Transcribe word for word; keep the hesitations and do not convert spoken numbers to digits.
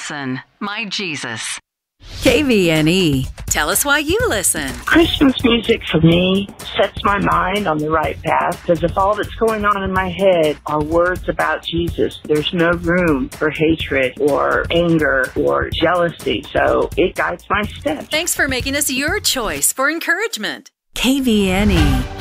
listen. My Jesus. K V N E. Tell us why you listen. Christmas music for me sets my mind on the right path, because if all that's going on in my head are words about Jesus, there's no room for hatred or anger or jealousy. So it guides my steps. Thanks for making us your choice for encouragement. K V N E.